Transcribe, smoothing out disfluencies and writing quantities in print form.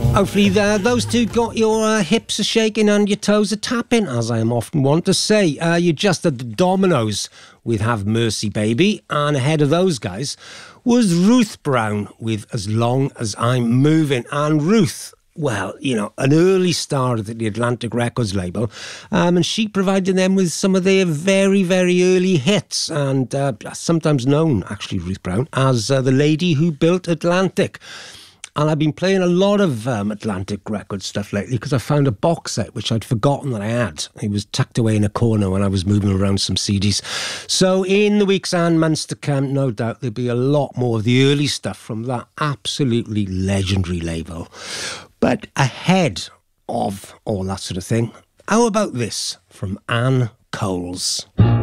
Hopefully those two got your hips a shaking and your toes a tapping, as I am often wont to say. You just had the Dominoes with Have Mercy Baby, and ahead of those guys was Ruth Brown with As Long As I'm Moving. And Ruth, well, you know, an early star at the Atlantic Records label, and she provided them with some of their very, very early hits, and sometimes known, actually, Ruth Brown, as the lady who built Atlantic. And I've been playing a lot of Atlantic Records stuff lately because I found a box set which I'd forgotten that I had. It was tucked away in a corner when I was moving around some CDs. So in the weeks and months to come, no doubt there'll be a lot more of the early stuff from that absolutely legendary label. But ahead of all that sort of thing, how about this from Ann Coles?